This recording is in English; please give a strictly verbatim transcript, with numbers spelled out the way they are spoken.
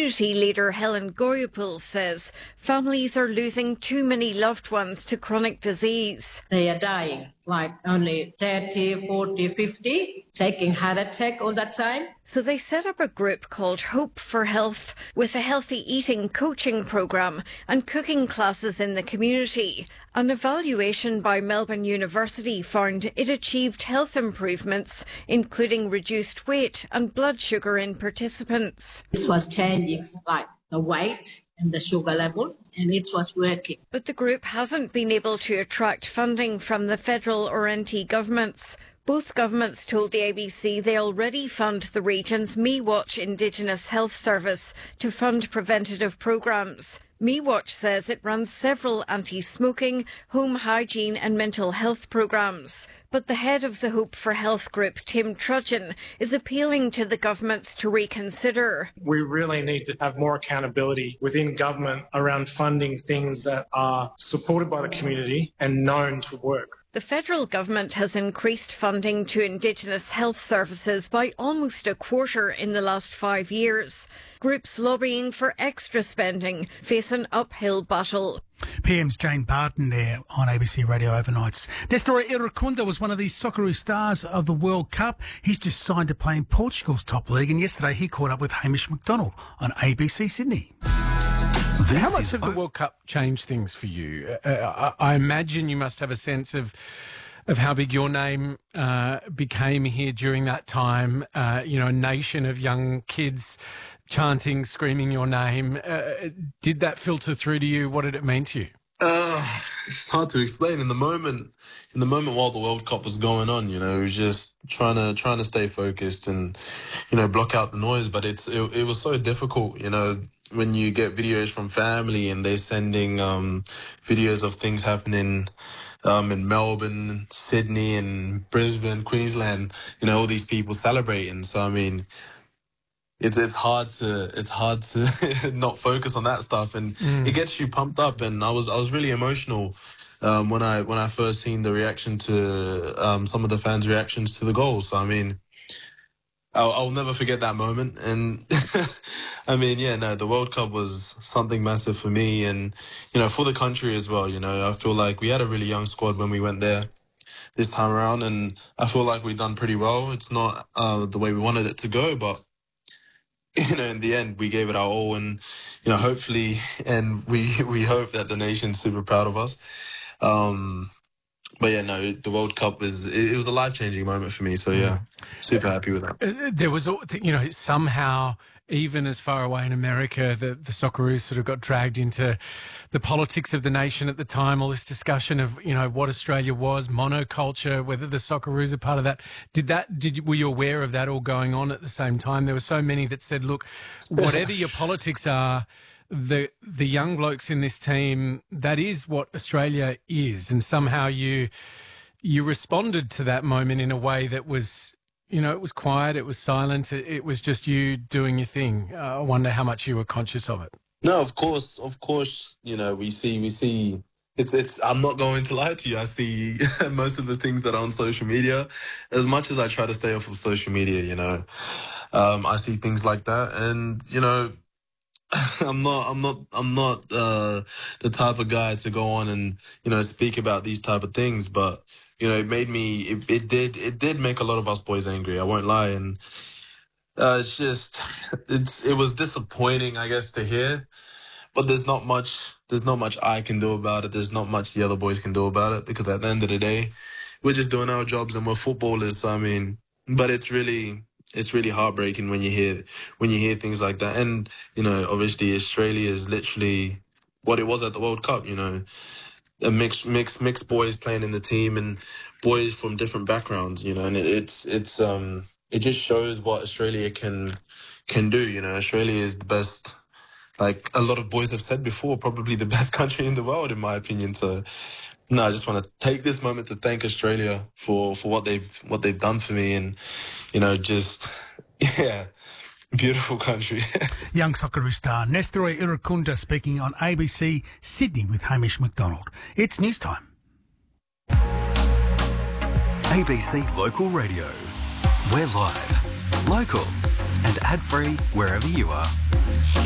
community leader Helen Goyapul says families are losing too many loved ones to chronic disease. They are dying, like only thirty, forty, fifty, taking heart attack all that time. So they set up a group called Hope for Health with a healthy eating coaching programme and cooking classes in the community. An evaluation by Melbourne University found it achieved health improvements, including reduced weight and blood sugar in participants. This was changing like the weight and the sugar level, and it was working. But the group hasn't been able to attract funding from the federal or N T governments. Both governments told the A B C they already fund the region's MeWatch Indigenous Health Service to fund preventative programmes. MeWatch says it runs several anti-smoking, home hygiene and mental health programmes. But the head of the Hope for Health group, Tim Trudgeon, is appealing to the governments to reconsider. We really need to have more accountability within government around funding things that are supported by the community and known to work. The federal government has increased funding to Indigenous health services by almost a quarter in the last five years. Groups lobbying for extra spending face an uphill battle. P M's Jane Barton there on A B C Radio Overnights. Nestor Iracunda was one of these Socceroo stars of the World Cup. He's just signed to play in Portugal's top league, and yesterday he caught up with Hamish McDonald on A B C Sydney. This How much of the World Cup changed things for you? Uh, I, I imagine you must have a sense of of how big your name uh, became here during that time. Uh, you know, a nation of young kids chanting, screaming your name. Uh, did that filter through to you? What did it mean to you? Uh, it's hard to explain. In the moment, in the moment while the World Cup was going on, you know, it was just trying to trying to stay focused and, you know, block out the noise. But it's it, it was so difficult, you know. When you get videos from family and they're sending um, videos of things happening um, in Melbourne, Sydney and Brisbane, Queensland, you know, all these people celebrating. So, I mean, it's it's hard to it's hard to not focus on that stuff, and mm. it gets you pumped up. And I was I was really emotional um, when I when I first seen the reaction to um, some of the fans' reactions to the goals. So, I mean, I'll, I'll never forget that moment. And I mean, yeah, no, the World Cup was something massive for me and, you know, for the country as well. You know, I feel like we had a really young squad when we went there this time around, and I feel like we've done pretty well. It's not uh, the way we wanted it to go, but, you know, in the end, we gave it our all, and, you know, hopefully, and we, we hope that the nation's super proud of us. Um, But yeah, no, the World Cup was, it was a life-changing moment for me. So yeah, super happy with that. There was, you know, somehow, even as far away in America, the, the Socceroos sort of got dragged into the politics of the nation at the time, all this discussion of, you know, what Australia was, monoculture, whether the Socceroos are part of that. Did that, did you, were you aware of that all going on at the same time? There were so many that said, look, whatever your politics are, the the young blokes in this team, that is what Australia is. And somehow you you responded to that moment in a way that was, you know, it was quiet, it was silent, it, it was just you doing your thing. Uh, I wonder how much you were conscious of it. No, of course, of course, you know, we see, we see, it's, it's, I'm not going to lie to you. I see most of the things that are on social media. As much as I try to stay off of social media, you know, um, I see things like that. And, you know, I'm not, I'm not, I'm not uh, the type of guy to go on and, you know, speak about these type of things. But, you know, it made me, it, it did, it did make a lot of us boys angry. I won't lie. And uh, it's just, it's, it was disappointing, I guess, to hear. But there's not much, there's not much I can do about it. There's not much the other boys can do about it, because at the end of the day, we're just doing our jobs and we're footballers. So, I mean, but it's really, it's really heartbreaking when you hear when you hear things like that. And, you know, obviously Australia is literally what it was at the World Cup, you know, a mixed mixed mixed boys playing in the team and boys from different backgrounds, you know, and it, it's it's um it just shows what Australia can can do, you know. Australia is the best, like a lot of boys have said before, probably the best country in the world, in my opinion. So no, I just want to take this moment to thank Australia for, for what they've what they've done for me, and, you know, just, yeah, beautiful country. Young Socceroo star Nestor Iracunda speaking on A B C Sydney with Hamish McDonald. It's news time. A B C Local Radio. We're live, local and ad-free wherever you are.